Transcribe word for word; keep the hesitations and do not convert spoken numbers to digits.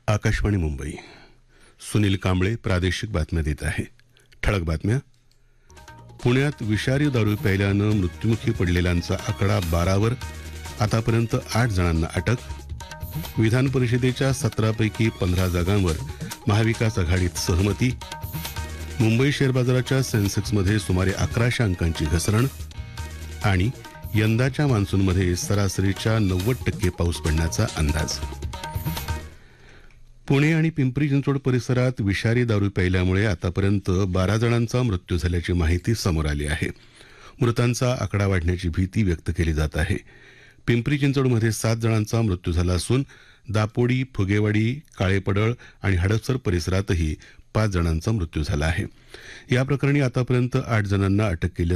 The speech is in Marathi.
आकाशवाणी मुंबई. सुनील कांबळे प्रादेशिक बातम्या देत आहे. ठळक बातम्या. पुण्यात विषारी दारू प्यायल्यानं मृत्युमुखी पडलेल्यांचा आकडा बारावर, आतापर्यंत आठ जणांना अटक. विधान परिषदेच्या सतरापैकी पंधरा जागांवर महाविकास आघाडीत सहमती. मुंबई शेअर बाजाराच्या सेन्सेक्समध्ये सुमारे अकराशे अंकांची घसरण. आणि यंदाच्या मान्सूनमध्ये सरासरीच्या नव्वद टक्के पाऊस पडण्याचा अंदाज. पुणे आणि पिंपरी चिंचवड परिसरात विषारी दारू प्यायल्यामुळे आतापर्यंत बारा जणांचा मृत्यू झाल्याची माहिती समोर आली आहे. मृतांचा आकडा वाढण्याची भीती व्यक्त केली जात आहे. पिंपरी चिंचवडमध्ये सात जणांचा मृत्यू झाला असून दापोडी, फुगेवाडी, काळेपडळ आणि हडपसर परिसरातही पाच जणांचा मृत्यू झाला आहे. या प्रकरणी आतापर्यंत आठ जणांना अटक केली